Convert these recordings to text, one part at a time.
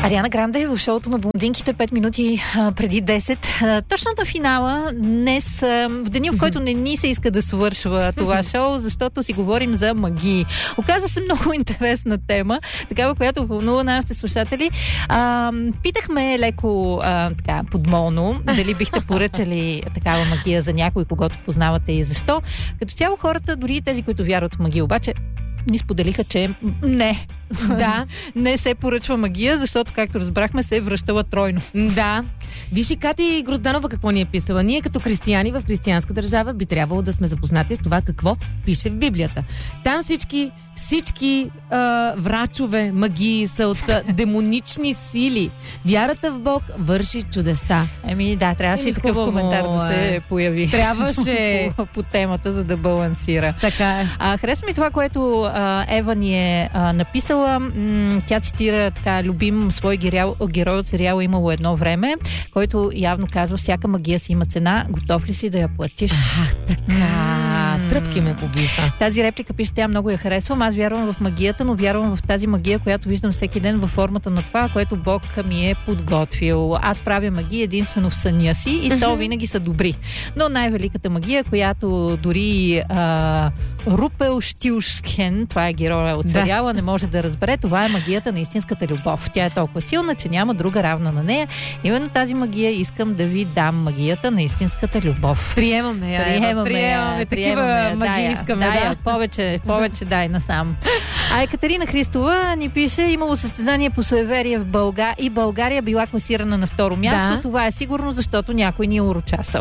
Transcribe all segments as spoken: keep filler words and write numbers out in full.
Ариана Гранде в шоуто на блондинките пет минути а, преди десет. А, точно на финала, днес, а, в деня, в който не ни се иска да свършва това шоу, защото си говорим за магии. Оказа се много интересна тема, такава, която вълнува нашите слушатели. А, питахме леко а, така, подмолно, дали бихте поръчали такава магия за някой, когото познавате и защо. Като цяло хората, дори тези, които вярват в магия, обаче ни споделиха, че не. Да. Не се поръчва магия, защото, както разбрахме, се е връщала тройно. Да. Виж и Кати Грозданова какво ни е писала. Ние като християни в християнска държава би трябвало да сме запознати с това какво пише в Библията. Там всички, всички а, врачове, магии са от а, демонични сили. Вярата в Бог върши чудеса. Еми да, трябваше и такъв хубаво, коментар да се появи. Трябваше. по, по темата, за да балансира. Така е. А, харесва ми това, което а, Ева ни е а, написала. М- тя цитира така любим свой герой, герой от сериала "Имало едно време", който явно казва: всяка магия си има цена, готов ли си да я платиш? А, така. Тръпки ме побиха. Тази реплика пише, тя много я харесвам. Аз вярвам в магията, но вярвам в тази магия, която виждам всеки ден във формата на това, което Бог ми е подготвил. Аз правя магия единствено в съня си и uh-huh. то винаги са добри. Но най-великата магия, която дори а, Рупелштилшкен, това е героя от сериала, да. не може да разбере, това е магията на истинската любов. Тя е толкова силна, че няма друга равна на нея. Именно тази магия искам да ви дам, магията на истинската любов. Приемаме я, Приемаме, приемаме, такива магии искаме. Да, да. да. повече, повече дай насам. А Екатерина Христова ни пише: имало състезание по суеверие в България и България била класирана на второ място. Да. Това е сигурно, защото някой ни е урочасал.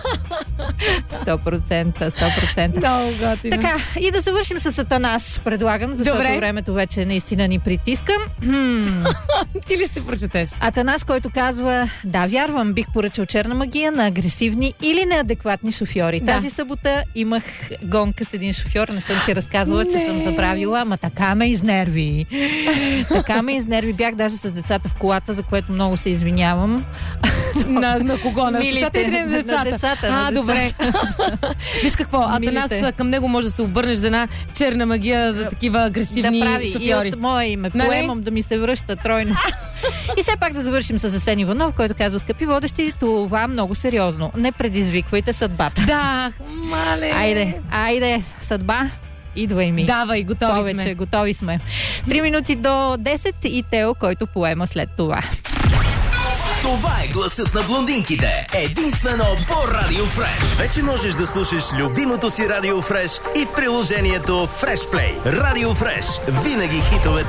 сто процента, сто процента. Много готино. Така, и да завършим с Атанас, предлагам, защото Добре. времето вече наистина ни притиска. Ти ли ще прочетеш? Атанас, който казва: да, вярвам, бих поръчал черна магия на агресивни или неадекватни шофьори. Да. Тази събота имах гонка с един шофьор, не съм ти разказвала, не. че съм забравила, ама така ме изнерви. така ме изнерви. Бях даже с децата в колата, за което много се извинявам. На, на кого? На слушате или на децата? На децата. А, на добре. децата. Виж какво, Атанас, Милите. към него може да се обърнеш за една черна магия за такива агресивни да прави шофьори. и от мое име. Нали? Поемам да ми се връща тройно. И все пак да завършим с Асен Иванов, който казва: скъпи водещи, това много сериозно. Не предизвиквайте съдбата. Да, мале. Айде, айде, съдба. Идвай ми. Давай, готови Повече, сме. готови сме. Три минути до десет и Тео, който поема след това. Това е гласът на блондинките. Единствено по Радио Фреш. Вече можеш да слушаш любимото си Радио Фреш и в приложението Фреш Плей. Радио Фреш. Винаги хитовете